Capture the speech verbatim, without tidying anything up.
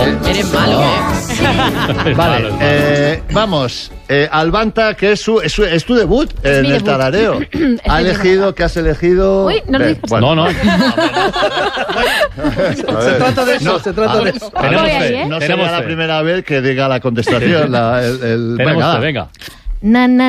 No. Eres malo, ¿eh? Vale, eh, vamos. Eh, Albanta, que es, su, es, su, es tu debut Es en mi el debut. tarareo. Estoy ¿Ha elegido, qué has elegido? Uy, no lo Ven, digas. bueno. No, no. Se trata de eso, No, se trata a de ver, eso. a ver, Tenemos Voy ahí, fe, ¿eh? No tenemos será la fe. primera vez que diga la contestación. La, el, el, Tenemos venga, fe, va. venga. Na, na,